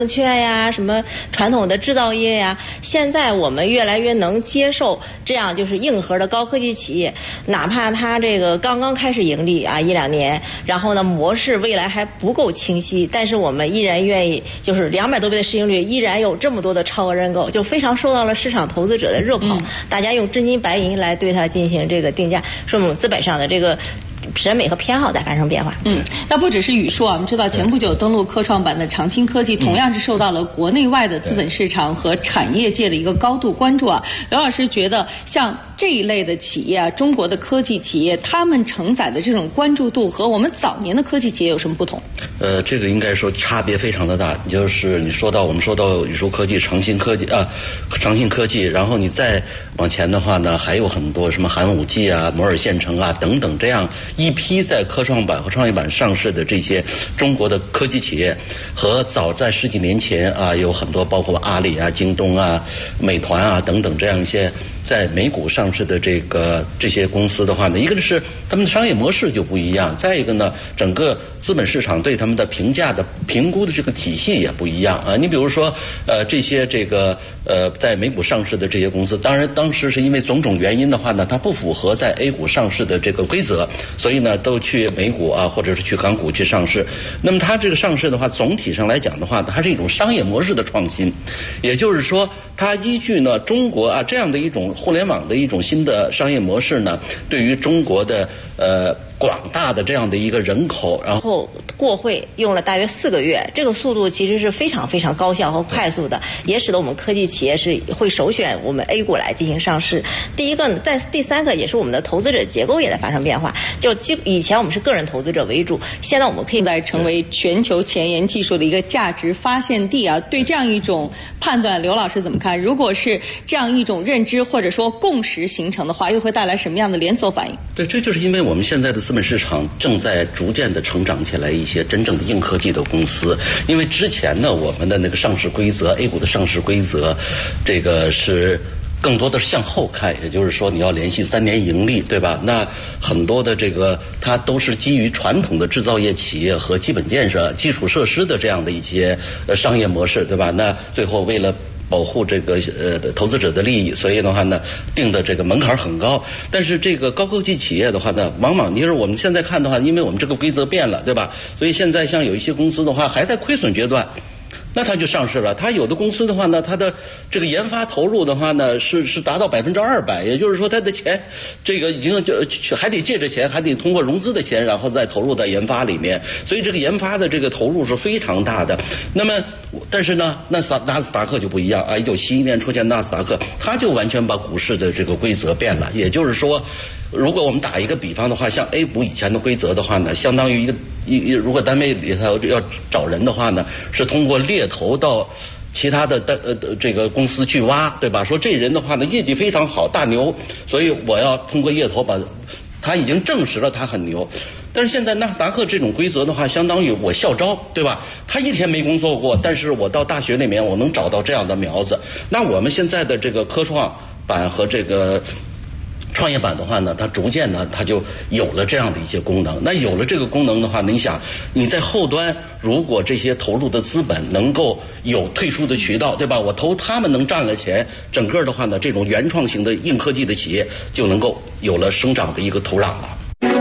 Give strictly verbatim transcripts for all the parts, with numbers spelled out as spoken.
圈呀，什么传统的制造业呀，现在我们越来越能接受这样就是硬核的高科技企业，哪怕它这个刚刚开始盈利啊一两年，然后呢模式未来还不够清晰，但是我们依然愿意就是两百多倍的市盈率，依然有这么多的超额认购，就非常受到了市场投资者的热捧，嗯、大家用真金白银来对它进行这个定价，说明我们资本上的这个审美和偏好在发生变化。 嗯，那不只是宇硕啊，我们知道前不久登陆科创板的长兴科技，同样是受到了国内外的资本市场和产业界的一个高度关注啊。刘老师觉得，像这一类的企业啊，中国的科技企业，他们承载的这种关注度和我们早年的科技企业有什么不同？ 呃，这个应该说差别非常的大。就是你说到我们说到宇硕科技、长兴科技啊，长兴科技，然后你再往前的话呢，还有很多什么寒武纪啊、摩尔线程啊等等这样一批在科创板和创业板上市的这些中国的科技企业，和早在十几年前啊，有很多包括阿里啊、京东啊、美团啊等等这样一些在美股上市的这个这些公司的话呢，一个是他们的商业模式就不一样，再一个呢，整个资本市场对他们的评价的评估的这个体系也不一样啊。你比如说，呃，这些这个呃在美股上市的这些公司，当然当时是因为种种原因的话呢，它不符合在 A 股上市的这个规则，所以呢都去美股啊或者是去港股去上市。那么它这个上市的话，总体上来讲的话，它是一种商业模式的创新，也就是说，它依据呢中国啊这样的一种互联网的一种新的商业模式呢，对于中国的呃广大的这样的一个人口，然后过会用了大约四个月，这个速度其实是非常非常高效和快速的，也使得我们科技企业是会首选我们 A 股来进行上市。第一个呢，在第三个也是我们的投资者结构也在发生变化，就以前我们是个人投资者为主，现在我们可以来成为全球前沿技术的一个价值发现地啊。对这样一种判断，刘老师怎么看？如果是这样一种认知或者说共识形成的话，又会带来什么样的连锁反应？ 对，这就是因为我们现在的资本市场正在逐渐的成长起来一些真正的硬科技的公司。因为之前呢，我们的那个上市规则 A 股的上市规则，这个是更多的是向后看，也就是说你要连续三年盈利，对吧？那很多的这个它都是基于传统的制造业企业和基本建设、基础设施的这样的一些呃商业模式，对吧？那最后为了保护这个呃投资者的利益，所以的话呢，定的这个门槛很高。但是这个高科技企业的话呢，往往就是我们现在看的话，因为我们这个规则变了，对吧？所以现在像有一些公司的话，还在亏损阶段。那它就上市了。它有的公司的话呢，它的这个研发投入的话呢，是是达到百分之二百，也就是说它的钱，这个已经就还得借着钱，还得通过融资的钱，然后再投入到研发里面。所以这个研发的这个投入是非常大的。那么，但是呢，纳斯达纳斯达克就不一样啊！一九七一年出现纳斯达克，它就完全把股市的这个规则变了。也就是说，如果我们打一个比方的话，像 A 股以前的规则的话呢，相当于一个一如果单位里头要找人的话呢，是通过猎头到其他的呃这个公司去挖，对吧？说这人的话呢，业绩非常好，大牛，所以我要通过猎头把，他已经证实了他很牛。但是现在纳斯达克这种规则的话，相当于我校招，对吧？他一天没工作过，但是我到大学里面我能找到这样的苗子。那我们现在的这个科创板和这个创业板的话呢，它逐渐呢，它就有了这样的一些功能。那有了这个功能的话，你想你在后端，如果这些投入的资本能够有退出的渠道，对吧？我投他们能赚了钱，整个的话呢，这种原创型的硬科技的企业就能够有了生长的一个土壤了。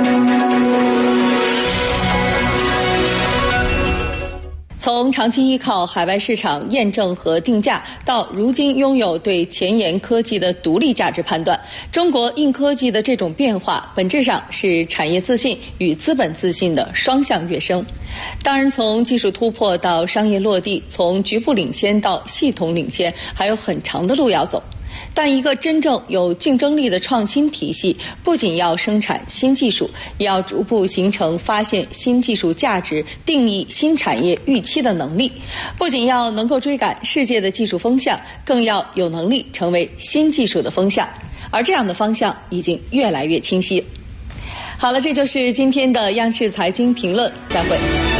从长期依靠海外市场验证和定价，到如今拥有对前沿科技的独立价值判断，中国硬科技的这种变化，本质上是产业自信与资本自信的双向跃升。当然，从技术突破到商业落地，从局部领先到系统领先，还有很长的路要走。但一个真正有竞争力的创新体系，不仅要生产新技术，也要逐步形成发现新技术价值、定义新产业预期的能力。不仅要能够追赶世界的技术风向，更要有能力成为新技术的风向。而这样的方向已经越来越清晰。好了，这就是今天的央视财经评论，再会。